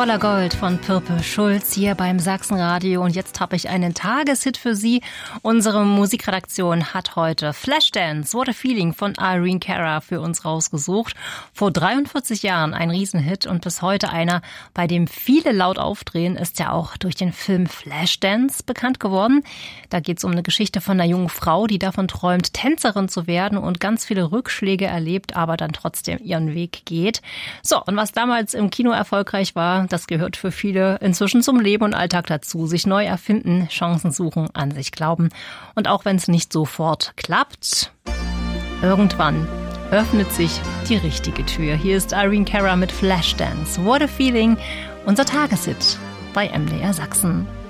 Voller Gold von Purpe Schulz hier beim Sachsenradio. Und jetzt habe ich einen Tageshit für Sie. Unsere Musikredaktion hat heute Flashdance, What a Feeling von Irene Cara für uns rausgesucht. Vor 43 Jahren ein Riesenhit und bis heute einer, bei dem viele laut aufdrehen, ist ja auch durch den Film Flashdance bekannt geworden. Da geht es um eine Geschichte von einer jungen Frau, die davon träumt, Tänzerin zu werden und ganz viele Rückschläge erlebt, aber dann trotzdem ihren Weg geht. So, und was damals im Kino erfolgreich war, das gehört für viele inzwischen zum Leben und Alltag dazu. Sich neu erfinden, Chancen suchen, an sich glauben. Und auch wenn es nicht sofort klappt, irgendwann öffnet sich die richtige Tür. Hier ist Irene Cara mit Flashdance. What a Feeling, unser Tageshit bei MDR Sachsen.